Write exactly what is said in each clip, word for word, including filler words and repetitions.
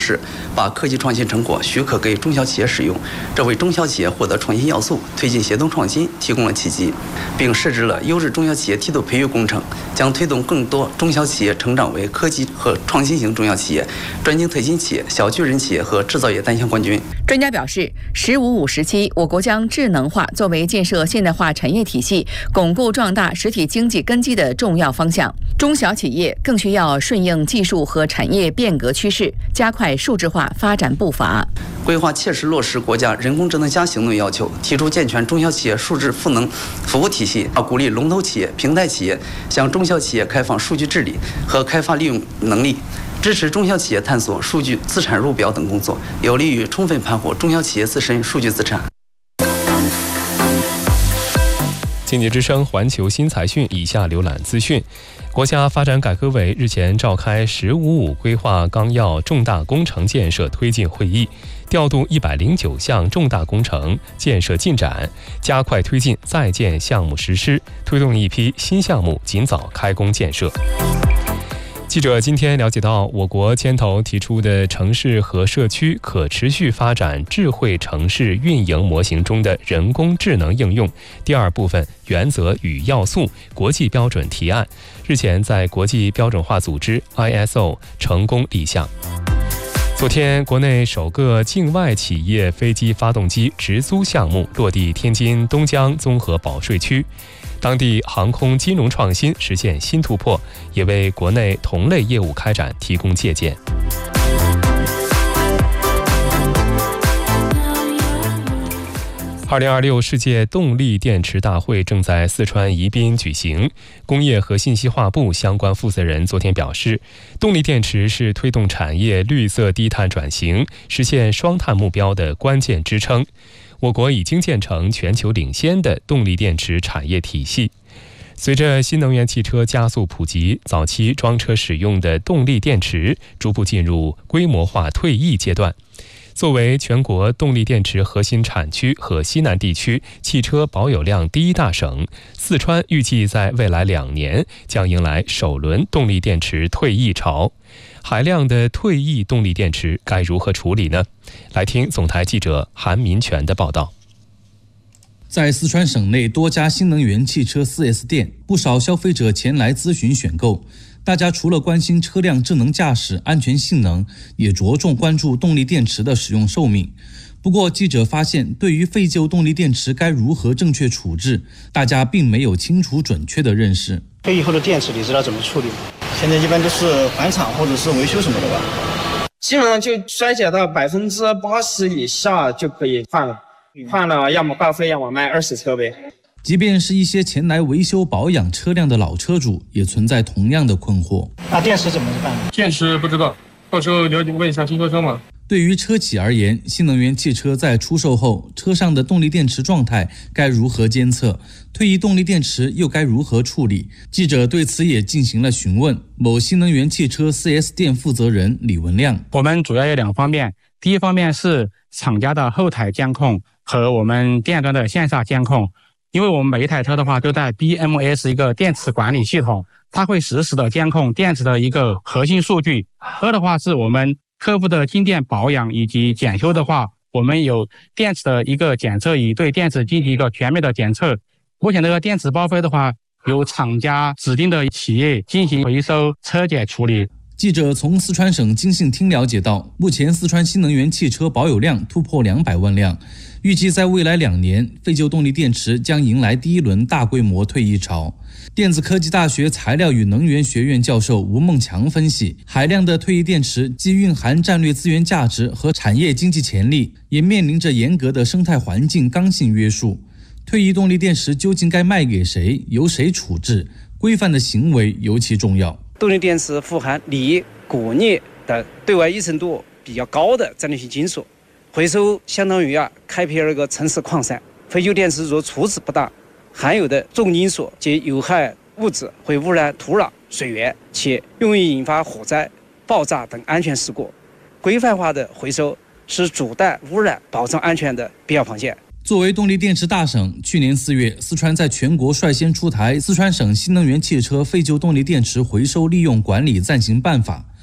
是把科技创新成果许可给中小企业使用，这为中小企业获得创新要素、推进协同创新提供了契机，并设置了优质中小企业梯度培育工程，将推动更多中小企业成长为科技和创新型中小企业、专精特新企业、小巨人企业和制造业单项冠军。 专家表示，十五五时期，我国将智能化作为建设现代化产业体系、巩固壮大实体经济根基的重要方向。中小企业更需要顺应技术和产业变革趋势，加快数字化发展步伐， 规划切实落实国家人工智能加行动要求，提出健全中小企业数字赋能服务体系，鼓励龙头企业、平台企业向中小企业开放数据治理和开发利用能力，支持中小企业探索数据资产入表等工作，有利于充分盘活中小企业自身数据资产。 经济之声环球新财讯，以下浏览资讯。国家发展改革委日前召开“十五五”规划纲要重大工程建设推进会议，调度一百零九项重大工程建设进展，加快推进在建项目实施，推动一批新项目尽早开工建设。记者今天了解到，我国牵头提出的城市和社区可持续发展智慧城市运营模型中的人工智能应用第二部分原则与要素国际标准提案，日前在国际标准化组织 I S O 成功立项。昨天，国内首个境外企业飞机发动机直租项目落地天津东江综合保税区，当地航空金融创新实现新突破，也为国内同类业务开展提供借鉴。二零二六世界动力电池大会正在四川宜宾举行。工业和信息化部相关负责人昨天表示，动力电池是推动产业绿色低碳转型、实现双碳目标的关键支撑。我国已经建成全球领先的动力电池产业体系。随着新能源汽车加速普及，早期装车使用的动力电池逐步进入规模化退役阶段。作为全国动力电池核心产区和西南地区汽车保有量第一大省，四川预计在未来两年将迎来首轮动力电池退役潮。海量的退役动力电池该如何处理呢？来听总台记者韩民权的报道。 在四川省内多家新能源汽车 四 S 店，不少消费者前来咨询选购。大家除了关心车辆智能驾驶、安全性能，也着重关注动力电池的使用寿命。不过，记者发现，对于废旧动力电池该如何正确处置，大家并没有清楚准确的认识。 退役后的电池，你知道怎么处理吗？现在一般都是返厂或者是维修什么的吧，基本上就衰减到百分之八十以下就可以换了，换了要么报废，要么卖二手车呗。 即便是一些前来维修保养车辆的老车主，也存在同样的困惑。 那电池怎么办？ 电池不知道，到时候了解问一下经销商嘛。 对于车企而言，新能源汽车在出售后，车上的动力电池状态该如何监测？退役动力电池又该如何处理？记者对此也进行了询问。某新能源汽车 四 S 店负责人李文亮： 我们主要有两方面，第一方面是厂家的后台监控和我们店端的线下监控。因为我们每一台车的话都带 B M S 一个电池管理系统，它会实时的监控电池的一个核心数据。二的话是我们客户的进店保养以及检修的话，我们有电池的一个检测仪对电池进行一个全面的检测。目前这个电池报废的话，由厂家指定的企业进行回收车检处理。 记者从四川省经信厅了解到，目前四川新能源汽车保有量突破两百万辆，预计在未来两年，废旧动力电池将迎来第一轮大规模退役潮。电子科技大学材料与能源学院教授吴梦强分析，海量的退役电池既蕴含战略资源价值和产业经济潜力，也面临着严格的生态环境刚性约束。退役动力电池究竟该卖给谁，由谁处置，规范的行为尤其重要。 动力电池富含锂、钴镍等对外依存度比较高的战略性金属，回收相当于啊开辟了一个城市矿山。废旧电池若处置不当，含有的重金属及有害物质会污染土壤、水源，且容易引发火灾、爆炸等安全事故。规范化的回收是阻断污染、保障安全的必要防线。 作为动力电池大省，去年四月，四川在全国率先出台《四川省新能源汽车废旧动力电池回收利用管理暂行办法》，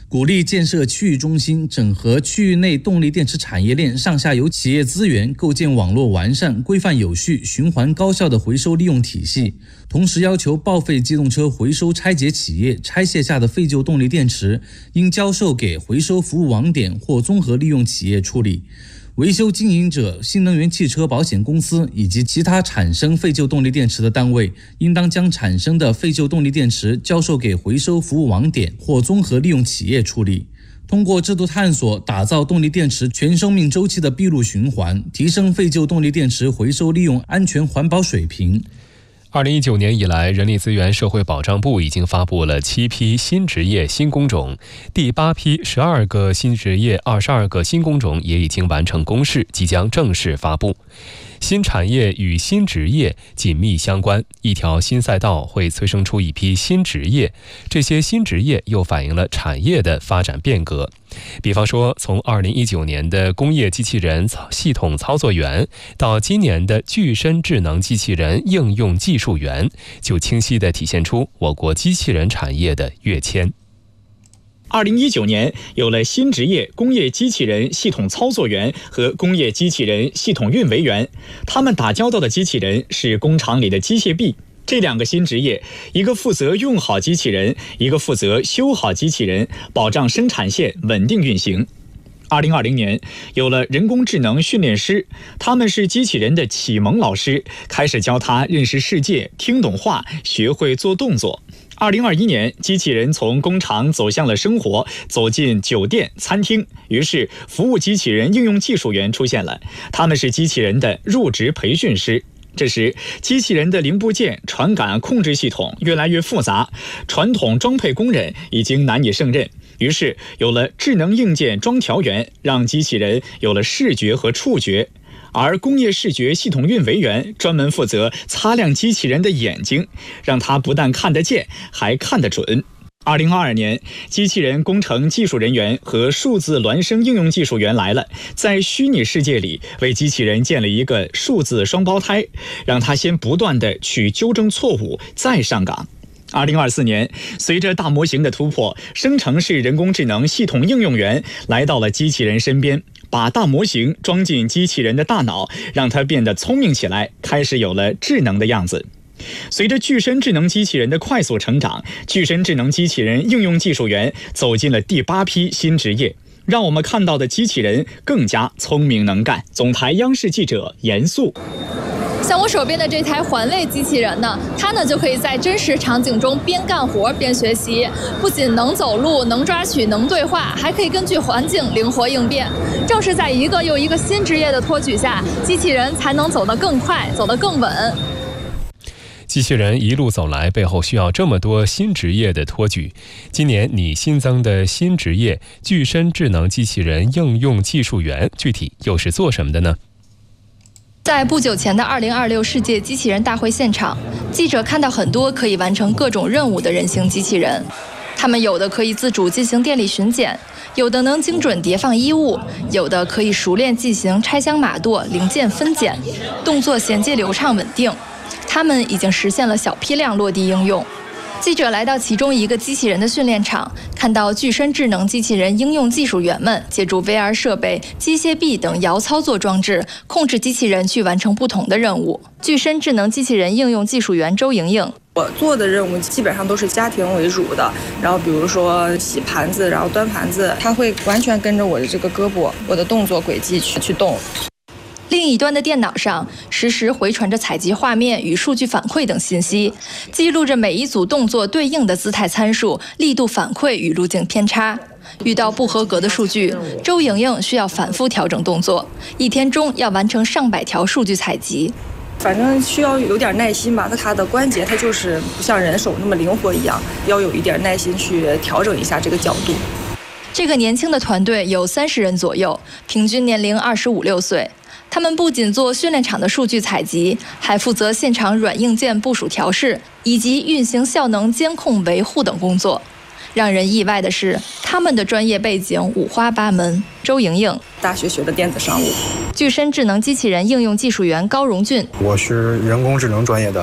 鼓励建设区域中心，整合区域内动力电池产业链上下游企业资源，构建网络完善、规范有序、循环高效的回收利用体系。同时要求报废机动车回收拆解企业拆卸下的废旧动力电池，应交售给回收服务网点或综合利用企业处理。维修经营者、新能源汽车保险公司以及其他产生废旧动力电池的单位，应当将产生的废旧动力电池交售给回收服务网点或综合利用企业处理。通过制度探索，打造动力电池全生命周期的闭路循环，提升废旧动力电池回收利用安全环保水平。 二零一九年以来，人力资源社会保障部已经发布了七批新职业新工种，第八批十二个新职业、二十二个新工种也已经完成公示，即将正式发布。新产业与新职业紧密相关，一条新赛道会催生出一批新职业，这些新职业又反映了产业的发展变革。比方说，从二零一九年的工业机器人系统操作员到今年的具身智能机器人应用技术员，就清晰地体现出我国机器人产业的跃迁。 二零一九年有了新职业工业机器人系统操作员和工业机器人系统运维员，他们打交道的机器人是工厂里的机械臂。这两个新职业，一个负责用好机器人，一个负责修好机器人，保障生产线稳定运行。二零二零年有了人工智能训练师，他们是机器人的启蒙老师，开始教他认识世界、听懂话、学会做动作。二零二一年，机器人从工厂走向了生活，走进酒店、餐厅，于是服务机器人应用技术员出现了，他们是机器人的入职培训师。这时，机器人的零部件、传感控制系统越来越复杂，传统装配工人已经难以胜任，于是有了智能硬件装调员，让机器人有了视觉和触觉。而工业视觉系统运维员专门负责擦亮机器人的眼睛，让它不但看得见，还看得准。二零二二年，机器人工程技术人员和数字孪生应用技术员来了，在虚拟世界里为机器人建了一个数字双胞胎，让它先不断地去纠正错误，再上岗。二零二四年，随着大模型的突破，生成式人工智能系统应用员来到了机器人身边，把大模型装进机器人的大脑，让它变得聪明起来，开始有了智能的样子。随着具身智能机器人的快速成长，具身智能机器人应用技术员走进了第八批新职业，让我们看到的机器人更加聪明能干。总台央视记者严肃。 像我手边的这台环类机器人呢，它呢就可以在真实场景中边干活边学习，不仅能走路、能抓取、能对话，还可以根据环境灵活应变。正是在一个又一个新职业的托举下，机器人才能走得更快，走得更稳。 机器人一路走来，背后需要这么多新职业的托举。今年你新增的新职业具身智能机器人应用技术员，具体又是做什么的呢？ 在不久前的二零二六世界机器人大会现场，记者看到很多可以完成各种任务的人形机器人，它们有的可以自主进行电力巡检，有的能精准叠放衣物，有的可以熟练进行拆箱码垛、零件分拣，动作衔接流畅稳定。它们已经实现了小批量落地应用。记者来到其中一个机器人的训练场，看到具身智能机器人应用技术员们借助 V R 设备、机械臂等遥操作装置，控制机器人去完成不同的任务。具身智能机器人应用技术员周莹莹。 我做的任务基本上都是家庭为主的，然后比如说洗盘子，然后端盘子，它会完全跟着我的这个胳膊、我的动作轨迹去去动。 另一端的电脑上实时回传着采集画面与数据反馈等信息，记录着每一组动作对应的姿态参数、力度反馈与路径偏差。遇到不合格的数据，周莹莹需要反复调整动作，一天中要完成上百条数据采集。 反正需要有点耐心吧，它的关节它就是不像人手那么灵活一样，要有一点耐心去调整一下这个角度。 这个年轻的团队有三十人左右，平均年龄二十五六岁。他们不仅做训练场的数据采集，还负责现场软硬件部署调试以及运行效能监控维护等工作。让人意外的是，他们的专业背景五花八门。周莹莹， 大学学的电子商务。 具身智能机器人应用技术员高荣俊， 我是人工智能专业的，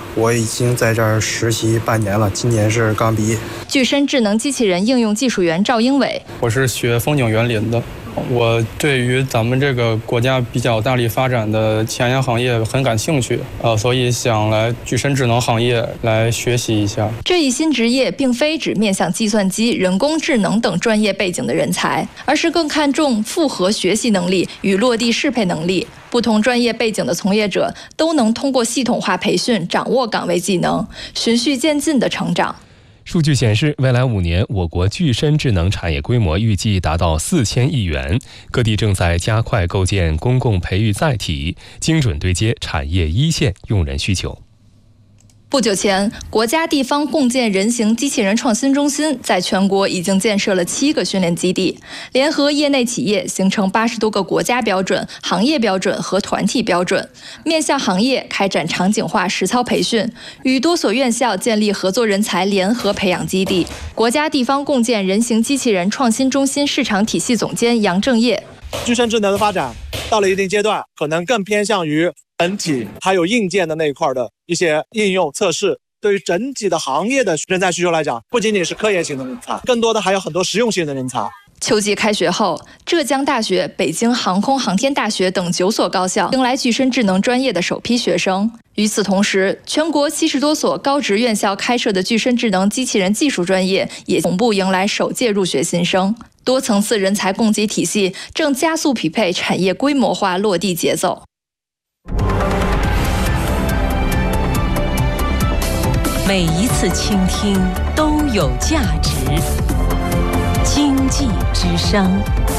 我已经在这儿实习半年了，今年是刚毕业。 具身智能机器人应用技术员赵英伟， 我是学风景园林的，我对于咱们这个国家比较大力发展的前沿行业很感兴趣，呃，所以想来具身智能行业来学习一下。 这一新职业并非只面向计算机、人工智能等专业背景的人才，而是更看重复合学习能力与落地适配能力。不同专业背景的从业者都能通过系统化培训掌握岗位技能，循序渐进地成长。 数据显示，未来五年，我国具身智能产业规模预计达到四千亿元。各地正在加快构建公共培育载体，精准对接产业一线用人需求。 不久前，国家地方共建人形机器人创新中心在全国已经建设了七个训练基地，联合业内企业形成八十多个国家标准、行业标准和团体标准，面向行业开展场景化实操培训，与多所院校建立合作人才联合培养基地。国家地方共建人形机器人创新中心市场体系总监杨正业， 具身智能的发展到了一定阶段，可能更偏向于本体还有硬件的那一块的一些应用测试。对于整体的行业的人才需求来讲，不仅仅是科研型的人才，更多的还有很多实用性的人才。 秋季开学后，浙江大学、北京航空航天大学等九所高校迎来具身智能专业的首批学生。与此同时，全国七十多所高职院校开设的具身智能机器人技术专业也同步迎来首届入学新生。多层次人才供给体系正加速匹配产业规模化落地节奏。 每一次倾听都有价值。经济之声。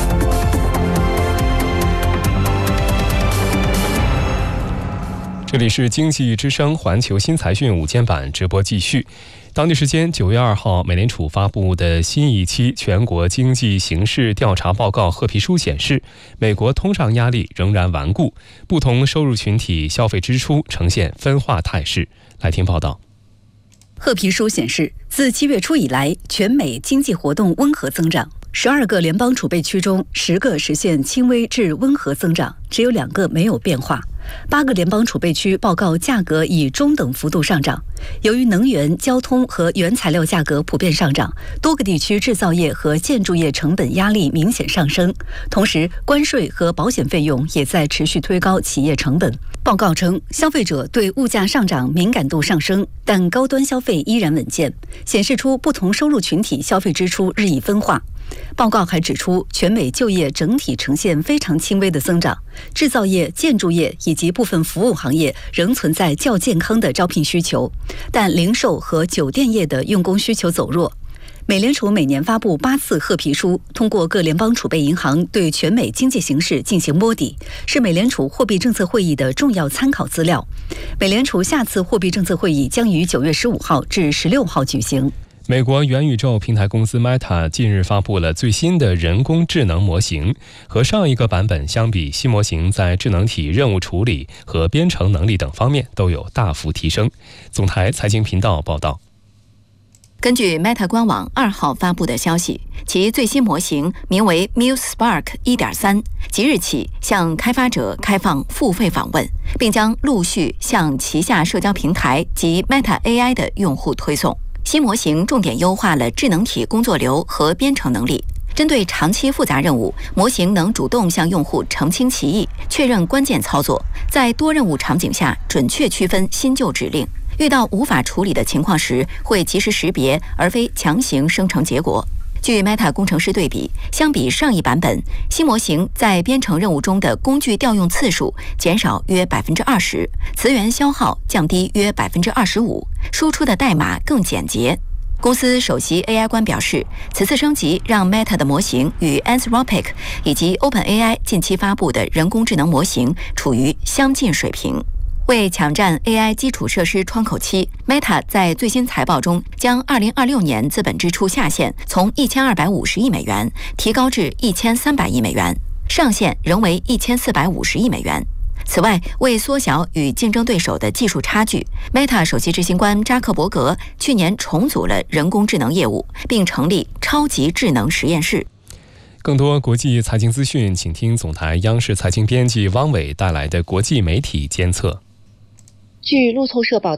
这里是经济之声环球新财讯午间版直播继续。当地时间九月二号，美联储发布的新一期全国经济形势调查报告褐皮书显示，美国通胀压力仍然顽固，不同收入群体消费支出呈现分化态势。来听报道。 褐皮书显示，自七月初以来，全美经济活动温和增长。十二个联邦储备区中，十个实现轻微至温和增长，只有两个没有变化。八个联邦储备区报告价格以中等幅度上涨。由于能源、交通和原材料价格普遍上涨，多个地区制造业和建筑业成本压力明显上升。同时，关税和保险费用也在持续推高企业成本。报告称，消费者对物价上涨敏感度上升，但高端消费依然稳健，显示出不同收入群体消费支出日益分化。报告还指出，全美就业整体呈现非常轻微的增长，制造业、建筑业以及部分服务行业仍存在较健康的招聘需求，但零售和酒店业的用工需求走弱。美联储每年发布八次褐皮书，通过各联邦储备银行对全美经济形势进行摸底，是美联储货币政策会议的重要参考资料。美联储下次货币政策会议将于九月十五号至十六号举行。 美国元宇宙平台公司 Meta 近日发布了最新的人工智能模型，和上一个版本相比，新模型在智能体任务处理和编程能力等方面都有大幅提升。总台财经频道报道。 根据 Meta 官网二号发布的消息，其最新模型名为 Muse Spark 一点三， 即日起向开发者开放付费访问，并将陆续向旗下社交平台及 Meta A I 的用户推送。新模型重点优化了智能体工作流和编程能力。针对长期复杂任务，模型能主动向用户澄清歧义，确认关键操作，在多任务场景下准确区分新旧指令。遇到无法处理的情况时，会及时识别，而非强行生成结果。据 Meta 工程师对比，相比上一版本，新模型在编程任务中的工具调用次数减少约 百分之二十， 资源消耗降低约 百分之二十五， 输出的代码更简洁。公司首席 A I 官表示，此次升级让 Meta 的模型与 Anthropic 以及 OpenAI 近期发布的人工智能模型处于相近水平。为抢占 A I 基础设施窗口期， Meta 在最新财报中将二零二六年资本支出下限从一千二百五十亿美元提高至一千三百亿美元，上限仍为一千四百五十亿美元。此外，为缩小与竞争对手的技术差距， Meta 首席执行官扎克伯格去年重组了人工智能业务，并成立超级智能实验室。 更多国际财经资讯，请听总台央视财经编辑汪伟带来的国际媒体监测。 据路透社报道，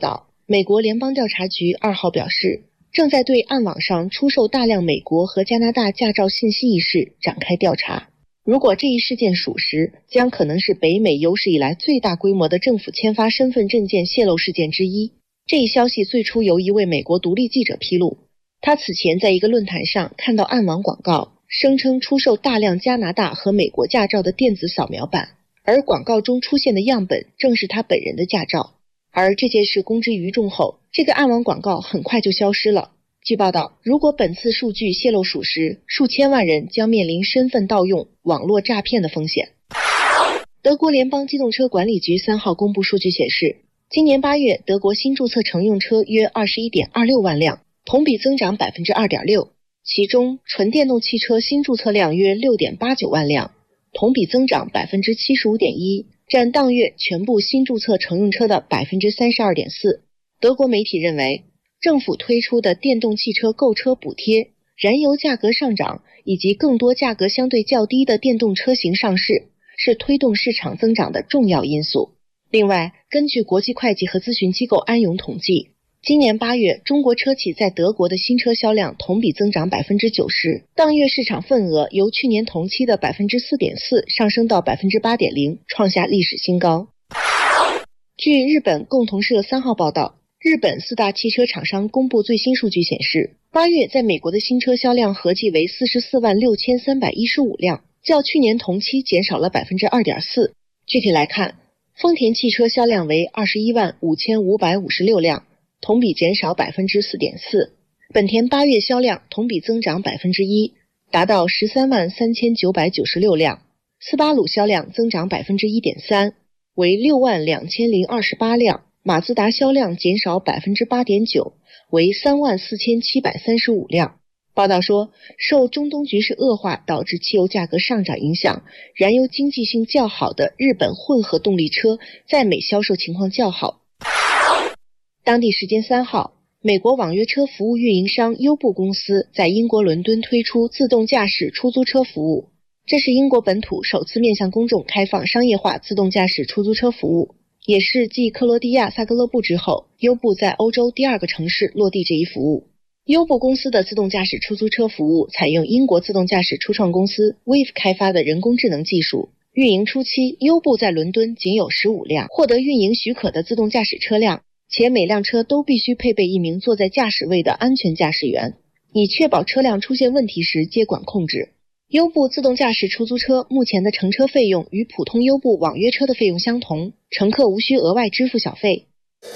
美国联邦调查局二号表示，正在对暗网上出售大量美国和加拿大驾照信息一事展开调查。如果这一事件属实，将可能是北美有史以来最大规模的政府签发身份证件泄露事件之一。这一消息最初由一位美国独立记者披露，他此前在一个论坛上看到暗网广告，声称出售大量加拿大和美国驾照的电子扫描版，而广告中出现的样本正是他本人的驾照。而这件事公之于众后，这个暗网广告很快就消失了。据报道，如果本次数据泄露属实，数千万人将面临身份盗用、网络诈骗的风险。德国联邦机动车管理局三号公布数据显示，今年八月德国新注册乘用车约 二十一点二六万辆，同比增长 百分之二点六， 其中纯电动汽车新注册量约 六点八九万辆，同比增长 百分之七十五点一， 占当月全部新注册乘用车的 百分之三十二点四。 德国媒体认为，政府推出的电动汽车购车补贴、燃油价格上涨以及更多价格相对较低的电动车型上市，是推动市场增长的重要因素。另外，根据国际会计和咨询机构安永统计，今年八月中国车企在德国的新车销量同比增长 百分之九十， 当月市场份额由去年同期的 百分之四点四 上升到 百分之八点零， 创下历史新高。据日本共同社三号报道，日本四大汽车厂商公布最新数据显示，八月在美国的新车销量合计为四十四万六千三百一十五辆，较去年同期减少了 百分之二点四。 具体来看，丰田汽车销量为二十一万五千五百五十六辆，同比减少 百分之四点四。 本田八月销量同比增长 百分之一， 达到十三万三千九百九十六辆。斯巴鲁销量增长 百分之一点三， 为六万两千零二十八辆。马自达销量减少 百分之八点九， 为三万四千七百三十五辆。报道说，受中东局势恶化导致汽油价格上涨影响，燃油经济性较好的日本混合动力车在美销售情况较好。当地时间三号，美国网约车服务运营商优步公司在英国伦敦推出自动驾驶出租车服务，这是英国本土首次面向公众开放商业化自动驾驶出租车服务，也是继克罗地亚萨格勒布之后，优步在欧洲第二个城市落地这一服务。优步公司的自动驾驶出租车服务采用英国自动驾驶初创公司 Wave 开发的人工智能技术。运营初期，优步在伦敦仅有十五辆获得运营许可的自动驾驶车辆，且每辆车都必须配备一名坐在驾驶位的安全驾驶员，以确保车辆出现问题时接管控制。优步自动驾驶出租车目前的乘车费用与普通优步网约车的费用相同，乘客无需额外支付小费。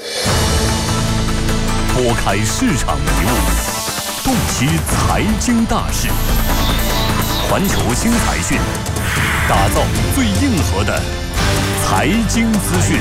拨开市场迷雾，洞悉财经大事，环球新财讯，打造最硬核的财经资讯。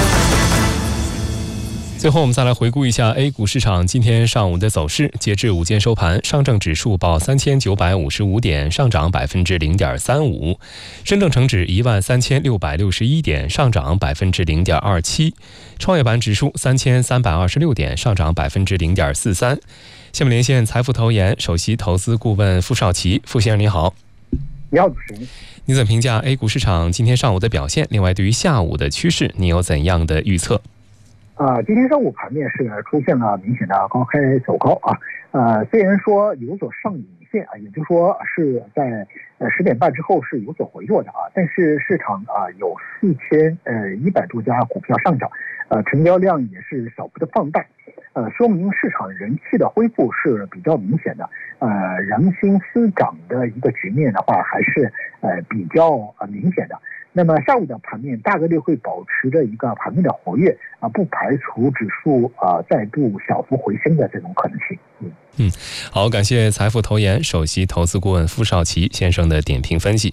最后我们再来回顾一下 A 股市场今天上午的走势。截至午间收盘，上证指数报三千九百五十五点，上涨 百分之零点三五；深证成指一万三千六百六十一点，上涨 百分之零点二七；创业板指数三千三百二十六点，上涨 百分之零点四三。下面连线财富投研首席投资顾问傅少奇，傅先生你好。 你好，主持人。 你怎么评价 A 股市场今天上午的表现？另外，对于下午的趋势，你有怎样的预测？ 啊、呃，今天上午盘面是出现了明显的高开走高啊，呃，虽然说有所上影线啊，也就是说是在呃十点半之后是有所回落的啊，但是市场啊、呃、有四千呃一百多家股票上涨，呃，成交量也是小幅的放大，呃，说明市场人气的恢复是比较明显的，呃，人心思涨的一个局面的话，还是呃比较呃明显的。那么下午的盘面大概率会保持着一个盘面的活跃啊，不排除指数啊再度小幅回升的这种可能性。嗯嗯，好，感谢财富投研首席投资顾问傅少奇先生的点评分析。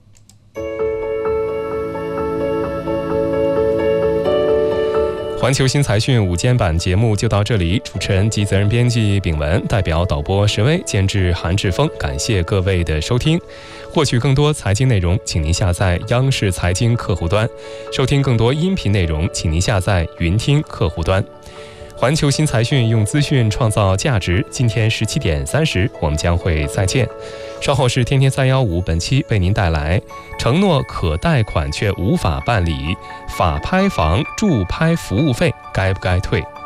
环球新财讯午间版节目就到这里，主持人及责任编辑秉文，代表导播石威，监制韩志峰，感谢各位的收听。获取更多财经内容，请您下载央视财经客户端；收听更多音频内容，请您下载云听客户端。环球新财讯用资讯创造价值。今天十七点三十，我们将会再见。稍后是天天三幺五，本期为您带来承诺可贷款却无法办理，法拍房助拍服务费该不该退？